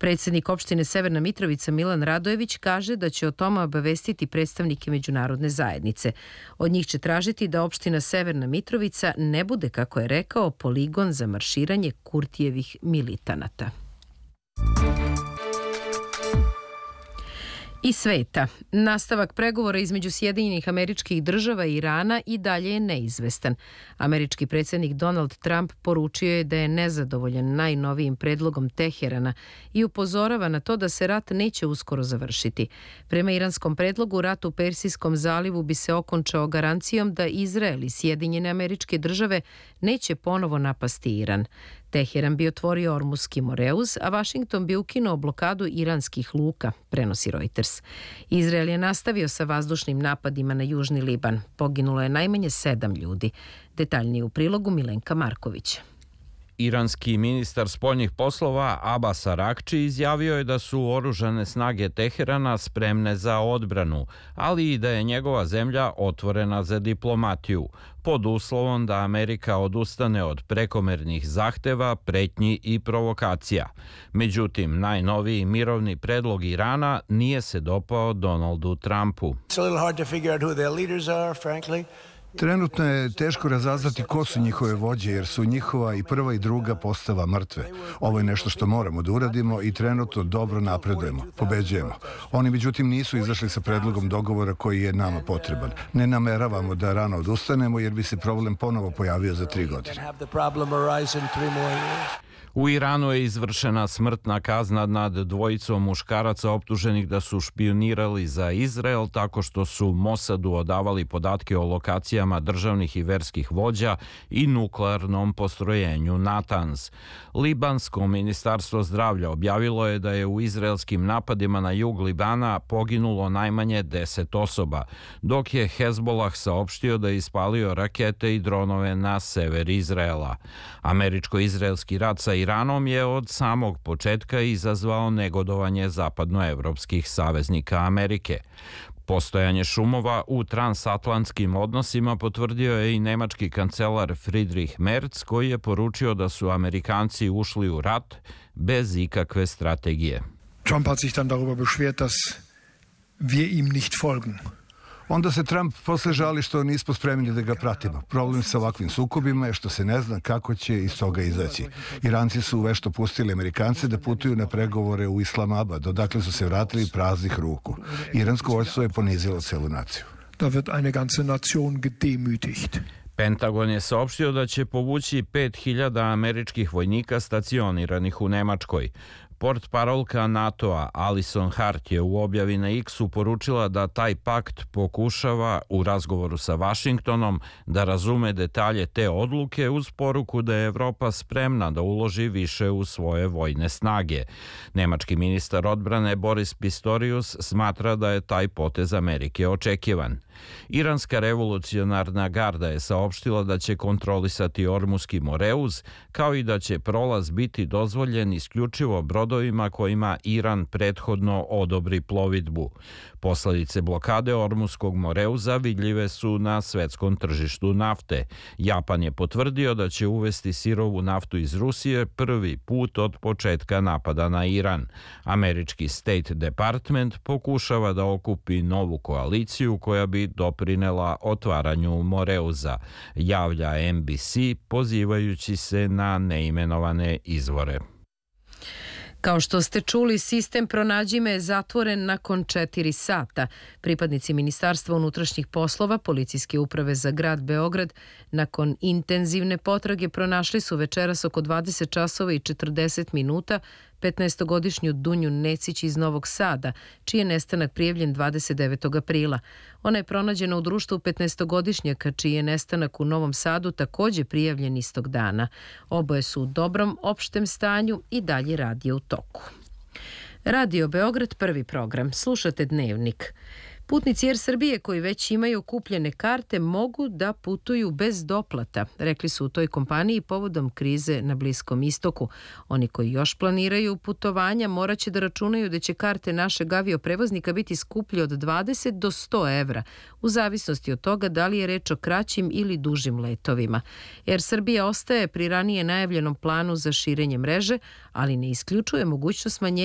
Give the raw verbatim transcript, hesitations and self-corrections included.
Predsednik opštine Severna Mitrovica Milan Radojević kaže da će o tome obavestiti predstavnike međunarodne zajednice. Od njih će tražiti da opština Severna Mitrovica ne bude, kako je rekao, poligon za marširanje Kurtijevih militanata. I sveta. Nastavak pregovora između Sjedinjenih Američkih Država i Irana i dalje je neizvestan. Američki predsjednik Donald Trump poručio je da je nezadovoljan najnovijim predlogom Teherana i upozorava na to da se rat neće uskoro završiti. Prema iranskom predlogu, rat u Persijskom zalivu bi se okončao garancijom da Izrael i Sjedinjene Američke Države neće ponovo napasti Iran. Teheran bi otvorio Ormuski Moreuz, a Vašington bi ukinuo blokadu iranskih luka, prenosi Reuters. Izrael je nastavio sa vazdušnim napadima na južni Liban. Poginulo je najmanje sedam ljudi. Detaljnije u prilogu Milenka Marković. Iranski ministar spoljnih poslova Abbas Arakči izjavio je da su oružane snage Teherana spremne za odbranu, ali i da je njegova zemlja otvorena za diplomatiju, pod uslovom da Amerika odustane od prekomernih zahteva, pretnji i provokacija. Međutim, najnoviji mirovni predlog Irana nije se dopao Donaldu Trumpu. Trenutno je teško razaznati ko su njihove vođe, jer su njihova i prva i druga postava mrtve. Ovo je nešto što moramo da uradimo i trenutno dobro napredujemo, pobeđujemo. Oni međutim nisu izašli sa predlogom dogovora koji je nama potreban. Ne nameravamo da rano odustanemo jer bi se problem ponovo pojavio za tri godine. U Iranu je izvršena smrtna kazna nad dvojicom muškaraca optuženih da su špijunirali za Izrael tako što su Mosadu odavali podatke o lokacijama državnih i verskih vođa i nuklearnom postrojenju Natanz. Libansko ministarstvo zdravlja objavilo je da je u izraelskim napadima na jug Libana poginulo najmanje deset osoba, dok je Hezbolah saopštio da je ispalio rakete i dronove na sever Izraela. Američko-izraelski rat sa Iranom je od samog početka izazvao negodovanje zapadnoevropskih saveznika Amerike. Postojanje šumova u transatlantskim odnosima potvrdio je i nemački kancelar Friedrich Merz, koji je poručio da su Amerikanci ušli u rat bez ikakve strategije. Trump hat sich dann darüber beschwert, dass wir ihm nicht folgen. Onda se Trump posle žali što nismo spremni da ga pratimo. Problem sa ovakvim sukobima je što se ne zna kako će iz toga izaći. Iranci su vešto pustili Amerikance da putuju na pregovore u Islamabad, odakle su se vratili praznih ruku. Iransko vojstvo je ponizilo celu naciju. Da wird eine ganze Nation gedemütigt. Pentagon je saopštio da će povući pet hiljada američkih vojnika stacioniranih u Nemačkoj. Portparolka NATO-a Alison Hart je u objavi na X-u poručila da taj pakt pokušava u razgovoru sa Vašingtonom da razume detalje te odluke uz poruku da je Evropa spremna da uloži više u svoje vojne snage. Nemački ministar odbrane Boris Pistorius smatra da je taj potez Amerike očekivan. Iranska revolucionarna garda je saopštila da će kontrolisati Ormuski Moreuz, kao i da će prolaz biti dozvoljen isključivo brodovima kojima Iran prethodno odobri plovidbu. Posledice blokade Ormuskog Moreuza vidljive su na svetskom tržištu nafte. Japan je potvrdio da će uvesti sirovu naftu iz Rusije prvi put od početka napada na Iran. Američki State Department pokušava da okupi novu koaliciju koja bi doprinela otvaranju Moreuza, javlja N B C pozivajući se na neimenovane izvore. Kao što ste čuli, sistem Pronađi me je zatvoren nakon četiri sata. Pripadnici Ministarstva unutrašnjih poslova, Policijske uprave za grad Beograd, nakon intenzivne potrage pronašli su večeras oko dvadeset časova i četrdeset minuta petnaestogodišnju Dunju Necić iz Novog Sada, čiji je nestanak prijavljen dvadeset devetog aprila. Ona je pronađena u društvu petnaestogodišnjaka, čiji je nestanak u Novom Sadu takođe prijavljen istog dana. Oboje su u dobrom opštem stanju i dalje rad je u toku. Radio Beograd, prvi program. Slušate Dnevnik. Putnici Er Srbije koji već imaju kupljene karte mogu da putuju bez doplata, rekli su u toj kompaniji povodom krize na Bliskom istoku. Oni koji još planiraju putovanja morat će da računaju da će karte našeg avioprevoznika biti skuplje od dvadeset do sto evra, u zavisnosti od toga da li je reč o kraćim ili dužim letovima. Er Srbija ostaje pri ranije najavljenom planu za širenje mreže, ali ne isključuje mogućnost smanjenja